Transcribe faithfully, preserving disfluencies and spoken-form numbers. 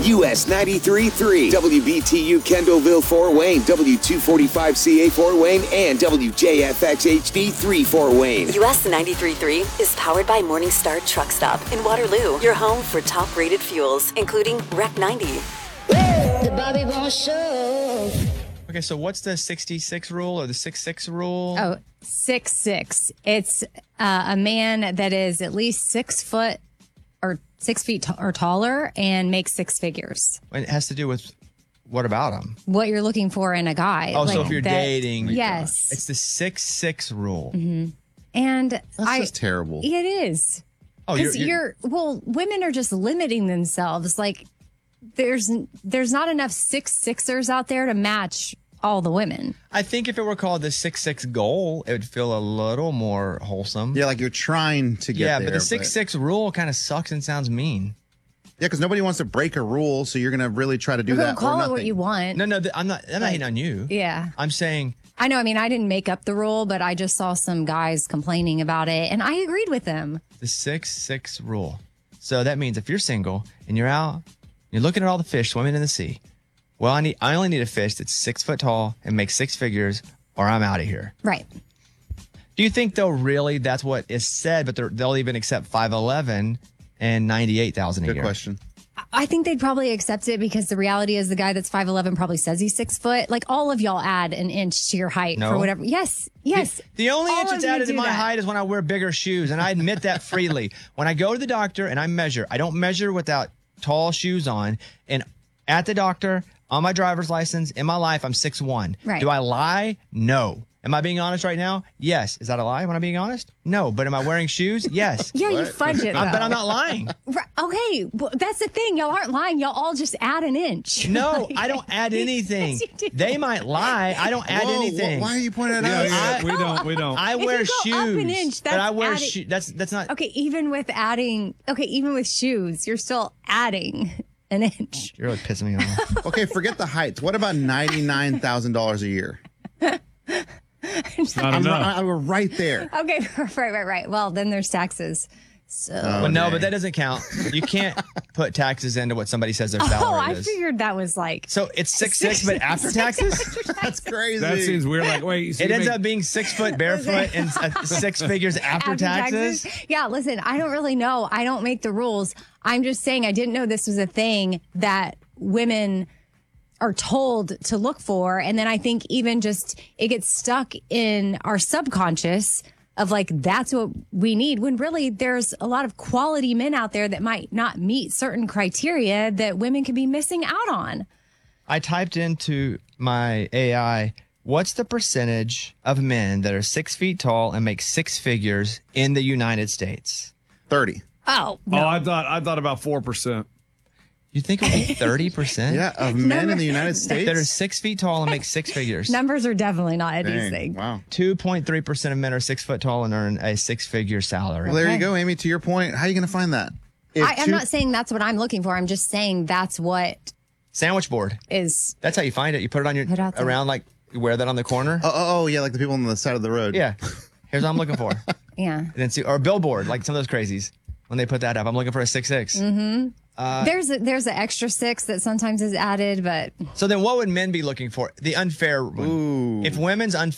U S ninety-three point three, W B T U Kendallville, Fort Wayne, W two forty-five C A Fort Wayne, and W J F X H D three Fort Wayne. U S ninety-three point three is powered by Morningstar Truck Stop in Waterloo, your home for top-rated fuels, including R E C ninety. The Bobby Bones Show. Okay, so what's the sixty-six rule or the six six rule? Oh, six six. It's uh, a man that is at least six foot or six feet t- or taller and makes six figures. It has to do with what about him? What you're looking for in a guy. Oh, so like if you're that- dating, yes. it's the six six rule. Mm-hmm. And That's I, just terrible. It is. Oh, Because you're, you're, you're, well, women are just limiting themselves. Like there's there's not enough six sixers out there to match all the women. I think if it were called the six six goal, it would feel a little more wholesome. Yeah, like you're trying to get yeah, there. but the six six rule kind of sucks and sounds mean. Yeah, because nobody wants to break a rule, so you're going to really try to do We're that. gonna call or it what nothing. you want. No, no, th- I'm not. I'm not hating on you. Yeah. I'm saying I know. I mean, I didn't make up the rule, but I just saw some guys complaining about it, and I agreed with them. the six six rule. So that means if you're single and you're out, you're looking at all the fish swimming in the sea. Well, I need. I only need a fish that's six foot tall and makes six figures, or I'm out of here. Right. Do you think though, really, that's what is said? But they're- they'll even accept five eleven and ninety-eight thousand a Good year. question. I think they'd probably accept it because the reality is the guy that's five eleven probably says he's six foot. Like all of y'all add an inch to your height No. for whatever. Yes. Yes. The only All inch of that's you added to do my that. height is when I wear bigger shoes, and I admit that freely. When I go to the doctor and I measure, I don't measure without tall shoes on. And at the doctor, on my driver's license, in my life, I'm six one. Right. Do I lie? No. Am I being honest right now? Yes. Is that a lie when I'm being honest? No. But am I wearing shoes? Yes. Yeah, you fudge it. I- but though. I'm not lying. Right, okay, well, that's the thing. Y'all aren't lying. Y'all all just add an inch. No, Like- I don't add anything. Yes, you do. They might lie. I don't add Whoa, anything. wh- Why are you pointing it Yeah, out? yeah, I- we don't. We don't. I If wear you go shoes. up an inch, but I that's wear adding- shoes. That's that's not. Okay, even with adding, okay, even with shoes, you're still adding an inch. You're really pissing me off. Okay, forget the heights. What about ninety-nine thousand dollars a year? Not I'm, enough. ri- I'm right there. Okay, right, right, right. Well, then there's taxes. So. Well, no, dang. but that doesn't count. You can't put taxes into what somebody says their salary oh, I is. figured that was like. So it's six six, but after taxes, That's crazy. That seems weird. Like, wait, so it you ends make- up being six foot barefoot and uh, six figures after, taxes. Yeah, listen, I don't really know. I don't make the rules. I'm just saying I didn't know this was a thing that women are told to look for. And then I think even just it gets stuck in our subconscious of like, that's what we need, when really there's a lot of quality men out there that might not meet certain criteria that women could be missing out on. I typed into my A I, what's the percentage of men that are six feet tall and make six figures in the United States? thirty. Oh, Oh, I thought I thought about four percent. You think it would be thirty percent? Yeah, of men in the United States. That are six feet tall and make six figures. numbers are definitely not Dang, anything. wow. two point three percent of men are six foot tall and earn a six figure salary. Well, there Okay. you go, Amy. To your point, how are you going to find that? If I, I'm two- not saying that's what I'm looking for. I'm just saying that's what Sandwich board. is. That's how you find it. You put it on your Put it out there. around, like you wear that on the corner. Oh, oh, oh, yeah, like the people on the side of the road. Yeah. Here's what I'm looking for. Yeah. And then see, or a billboard, like some of those crazies. When they put that up, I'm looking for a six six. Mm-hmm. Uh, there's a, there's an extra six that sometimes is added, but So then, what would men be looking for? The unfair one. Ooh. If women's unfair.